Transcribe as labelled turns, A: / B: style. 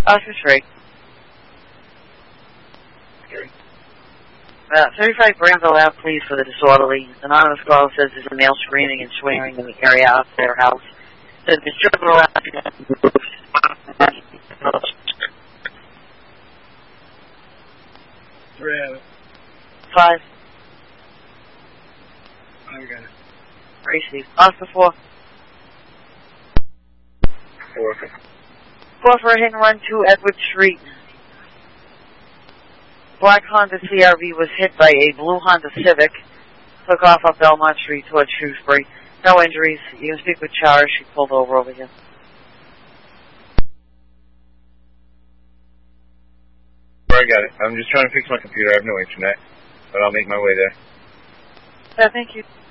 A: Oscar 3. 35 Granville Ave, please, for the disorderly. Anonymous caller says there's a male screaming and swearing in the area of their house. The disorderly
B: Red.
A: 5.
B: I got it.
A: Received. Oscar 4.
B: 4.
A: 4 for a hit and run to Edward Street. Black Honda CRV was hit by a blue Honda Civic. Took off up Belmont Street towards Shrewsbury. No injuries. You can speak with Chara. She pulled over here.
B: I got it. I'm just trying to fix my computer. I have no internet, but I'll make my way there.
A: Yeah, thank you.